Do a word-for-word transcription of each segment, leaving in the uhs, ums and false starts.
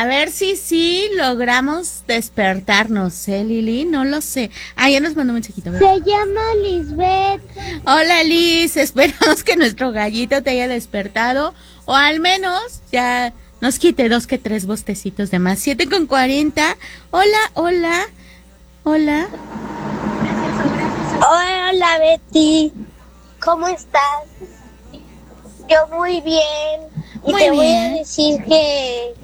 A ver si sí logramos despertarnos, ¿eh, Lili? No lo sé. Ah, ya nos mandó un mensajito. ¿Verdad? Se llama Lisbeth. Hola, Liz. Esperamos que nuestro gallito te haya despertado. O al menos ya nos quite dos que tres bostecitos de más. Siete con cuarenta. Hola, hola. Hola. Hola, Betty. ¿Cómo estás? Yo muy bien. Y Muy te voy bien. a decir que...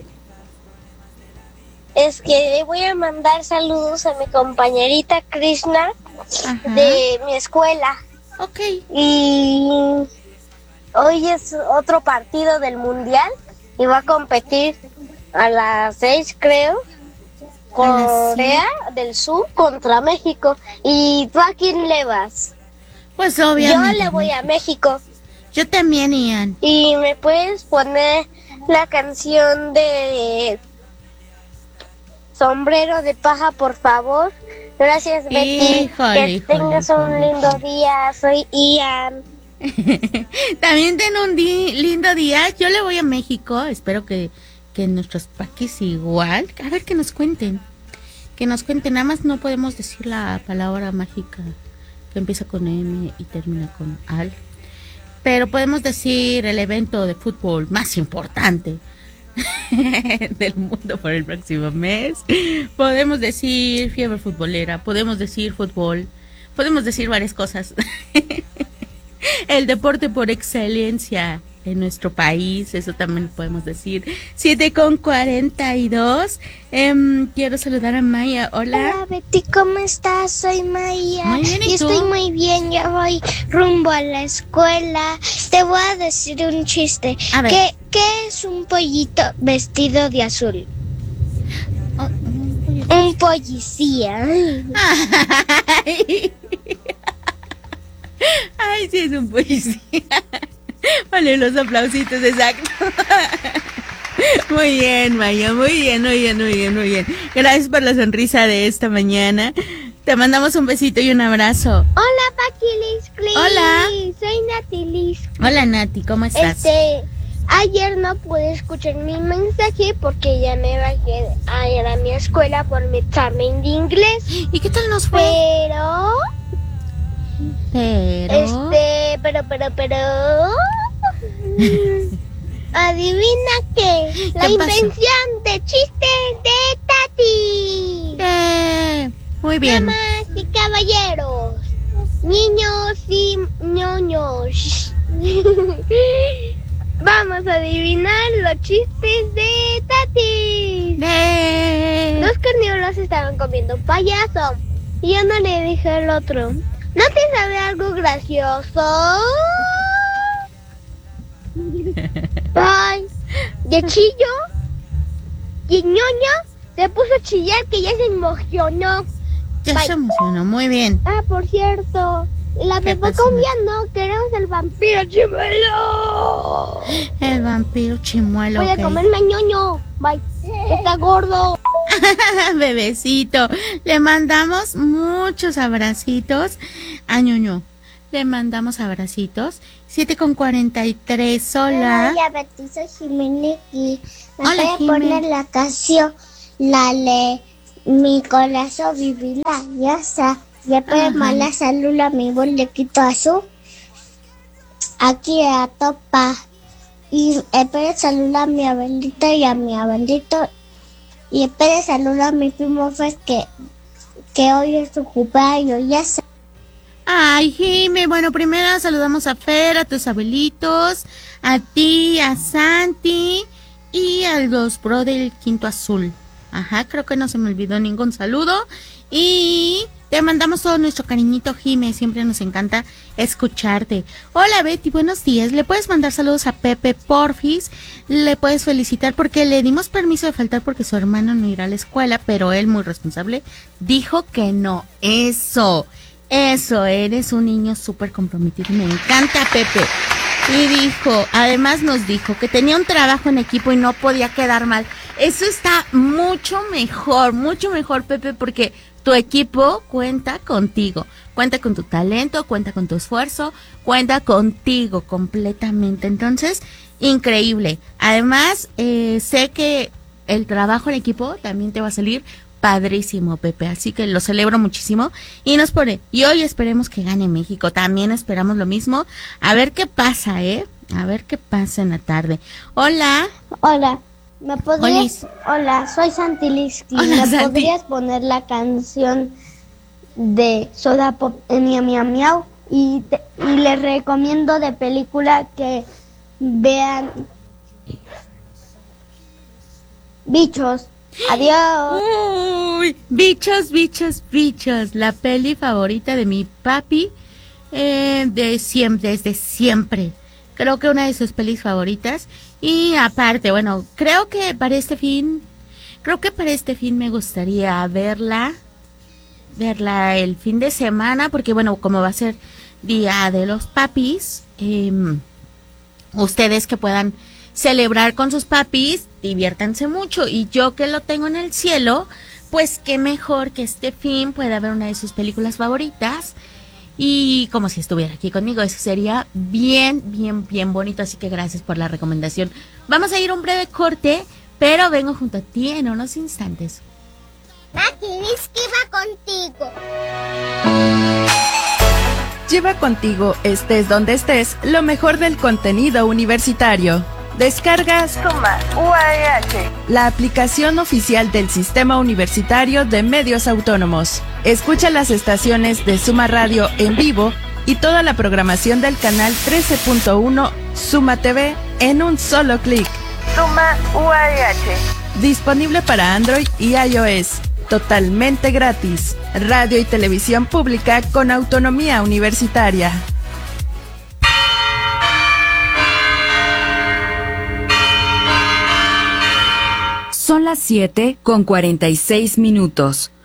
Es que le voy a mandar saludos a mi compañerita Krishna Ajá. de mi escuela. Ok. Y hoy es otro partido del mundial y va a competir a las seis, creo, A las Corea del Sur contra México. ¿Y tú a quién le vas? Pues Yo obviamente. le voy a México. Yo también, Ian. ¿Y me puedes poner la canción de Sombrero de Paja, por favor? Gracias, Betty. Híjole, que híjole, tengas un híjole. lindo día. Soy Ian. También ten un di- lindo día. Yo le voy a México. Espero que, que nuestros paquis igual. A ver, que nos cuenten. Que nos cuenten. Nada más no podemos decir la palabra mágica que empieza con M y termina con al. Pero podemos decir el evento de fútbol más importante del mundo por el próximo mes. Podemos decir fiebre futbolera. Podemos decir fútbol. Podemos decir varias cosas. El deporte por excelencia en nuestro país, eso también podemos decir. Siete con cuarenta y dos. Eh, quiero saludar a Maya. Hola. Hola, Betty, ¿cómo estás? Soy Maya. Muy bien, ¿y y tú? estoy muy bien, ya voy rumbo a la escuela. Te voy a decir un chiste. A ver. ¿Qué, qué es un pollito vestido de azul? Oh, oh, Un policía. Ay. Ay, sí, es un policía. Vale, los aplausitos, exacto. Muy bien, Maya, muy bien, muy bien, muy bien, muy bien. Gracias por la sonrisa de esta mañana. Te mandamos un besito y un abrazo. Hola, Paquilis, Clis. Hola. Soy Natilis. Hola, Nati, ¿cómo estás? Este, ayer no pude escuchar mi mensaje porque ya me bajé a ir a mi escuela por mi examen de inglés. ¿Y qué tal nos fue? Pero, Pero... este, pero, pero, pero... Adivina qué, la pasó? invención de chistes de Tati. Eh, muy bien. Damas y caballeros, niños y ñoños. Vamos a adivinar los chistes de Tati. Eh, Dos carnívoros estaban comiendo un payaso y uno le dijo al otro: ¿no te sabe algo gracioso? Ay, de chillo y ñoño se puso a chillar que ya se emocionó. ya Bye. se emocionó, muy bien. Ah, por cierto, la ¿Qué Pepa pasó? Cumbia no, queremos el vampiro chimuelo. El vampiro chimuelo. Voy a ok. comerme ñoño. Bye. Está gordo. Bebecito, le mandamos muchos abracitos a Ñoño. Le mandamos abracitos. siete con cuarenta y tres, hola. Hola, Betty, soy Jimeneki. Me Hola, voy a Jime. poner la canción, la de mi corazón vivirá, ya está. Después Ajá. mala salud a mi bolequito azul. Aquí a topa. Y espero saludar a mi abuelita y a mi abuelito. Y espero saludar a mi primo Fer que, que hoy es su cumpleaños, ya está. Ay, Jime, bueno, primero saludamos a Fer, a tus abuelitos, a ti, a Santi y a los bro del Quinto Azul. Ajá, creo que no se me olvidó ningún saludo. Y te mandamos todo nuestro cariñito, Jime, siempre nos encanta escucharte. Hola, Betty, buenos días. ¿Le puedes mandar saludos a Pepe, porfis? Le puedes felicitar porque le dimos permiso de faltar porque su hermano no irá a la escuela, pero él, muy responsable, dijo que no. Eso, eso, eres un niño súper comprometido. Me encanta, Pepe. Y dijo, además nos dijo que tenía un trabajo en equipo y no podía quedar mal. Eso está mucho mejor, mucho mejor, Pepe, porque tu equipo cuenta contigo, cuenta con tu talento, cuenta con tu esfuerzo, cuenta contigo completamente. Entonces, increíble. Además, eh, sé que el trabajo en equipo también te va a salir padrísimo, Pepe, así que lo celebro muchísimo y nos pone, y hoy esperemos que gane México, también esperamos lo mismo, a ver qué pasa, ¿eh? A ver qué pasa en la tarde. Hola. Hola, ¿me podrías? Olis. Hola, soy Santiliski. Hola, ¿Me Santi. podrías poner la canción de Soda Pop en Miau Miau Miau? Y, te- y les recomiendo de película que vean Bichos. Adiós. Uy, bichos, bichos, bichos, la peli favorita de mi papi eh, de siempre, desde siempre. Creo que una de sus pelis favoritas. Y aparte, bueno, creo que para este fin, creo que para este fin me gustaría verla, verla el fin de semana, porque bueno, como va a ser Día de los Papis, em, ustedes que puedan celebrar con sus papis, diviértanse mucho. Y yo que lo tengo en el cielo, pues qué mejor que este fin pueda ver una de sus películas favoritas. Y como si estuviera aquí conmigo, eso sería bien, bien, bien bonito. Así que gracias por la recomendación. Vamos a ir a un breve corte, pero vengo junto a ti en unos instantes. Santiliski va contigo. Lleva contigo, estés donde estés, lo mejor del contenido universitario. Descargas Suma U A E H, la aplicación oficial del Sistema Universitario de Medios Autónomos. Escucha las estaciones de Suma Radio en vivo y toda la programación del canal trece punto uno Suma T V en un solo clic. Suma U A E H. Disponible para Android y iOS. Totalmente gratis. Radio y televisión pública con autonomía universitaria. Son las siete con cuarenta y seis minutos.